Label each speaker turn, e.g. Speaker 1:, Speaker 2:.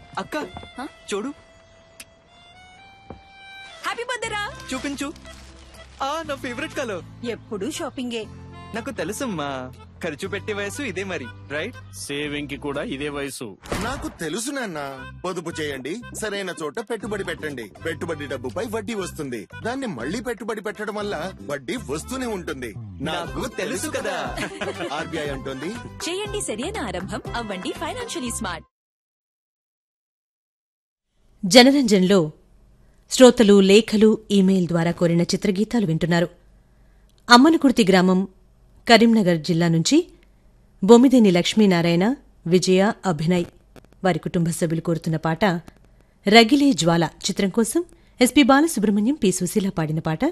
Speaker 1: అక్క చూడు.
Speaker 2: Happy birthday రా.
Speaker 1: చూపించు. నా ఫేవరెట్ కలర్.
Speaker 2: ఎప్పుడు షాపింగే.
Speaker 1: నాకు తెలుసమ్మా, ఖర్చు పెట్టే వయసు ఇదే మరి, రైట్?
Speaker 3: సేవింగ్ కి కూడా ఇదే వయసు.
Speaker 4: నాకు తెలుసు నాన్న. పొదుపు చేయండి, సరైన చోట పెట్టుబడి పెట్టండి. పెట్టుబడి డబ్బుపై వడ్డీ వస్తుంది. దాన్ని మళ్ళీ పెట్టుబడి పెట్టడం వల్ల వడ్డీ వస్తూనే ఉంటుంది.
Speaker 1: నాకు తెలుసు కదా.
Speaker 4: ఆర్బీఐ అంటుంది,
Speaker 2: చేయండి సరైన ఆరంభం, అవ్వండి ఫైనాన్షియలీ స్మార్ట్.
Speaker 5: జనరంజన్లో శ్రోతలు లేఖలు ఇమెయిల్ ద్వారా కోరిన చిత్రగీతాలు వింటున్నారు. అమ్మనకుర్తి గ్రామం, కరీంనగర్ జిల్లా నుంచి బొమ్మిదేని లక్ష్మీనారాయణ, విజయ, అభినయ్ వారి కుటుంబ సభ్యులు కోరుతున్న పాట రగిలే జ్వాల చిత్రం కోసం ఎస్పీ బాలసుబ్రహ్మణ్యం, పి. సుశీల పాడిన పాట.